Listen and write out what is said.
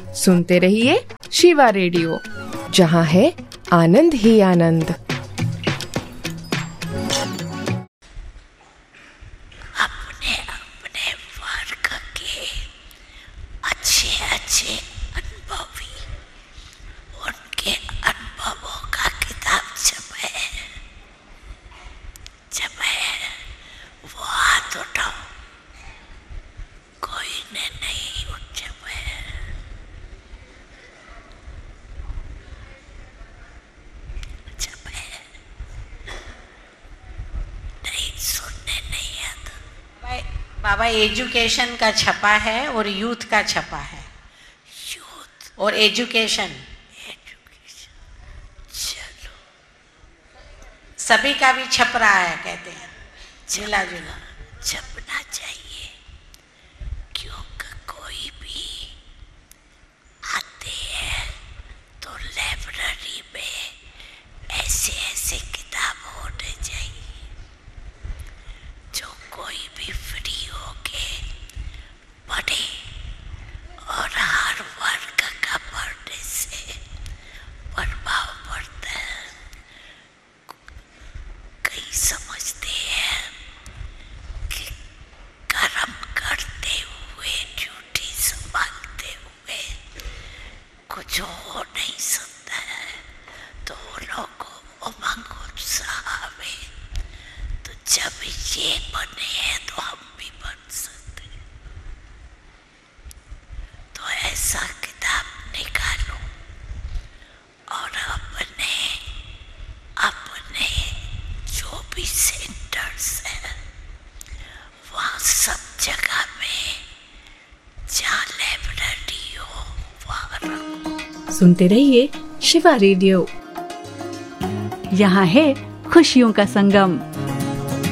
सुनते रहिए शिवा रेडियो, जहाँ है आनंद ही आनंद। अपने अपने वर्ग के अच्छे अच्छे अनुभवी, उनके अनुभवों का किताब छपे, वो हाथ उठाओ, कोई ने नहीं छपे। नहीं सुनने नहीं आता। बाबा एजुकेशन का छपा है और यूथ का छपा है। यूथ और एजुकेशन चलो सभी का भी छप रहा है, कहते हैं झिला झुला छपना चाहिए, क्योंकि कोई भी आते हैं तो लाइब्रेरी में ऐसे ऐसे किताब होने चाहिए जो कोई भी फ्री होके पढ़े, और हर वर्ग का पढ़ने से प्रभाव पड़ता है। कई समझते हैं कि कर्म करते हुए, ड्यूटी संभालते हुए कुछ हो नहीं सकता है, तो लोगों को उमंग उत्साह आवे, तो जब ये बने हैं तो हम भी बन सकते हैं। तो ऐसा किताब निकालो और अपने अपने जो भी सेंटर्स हैं वहाँ सब जगह में जहाँ लाइब्रेरी हो वहाँ रखो। सुनते रहिए शिवा रेडियो, यहाँ है खुशियों का संगम।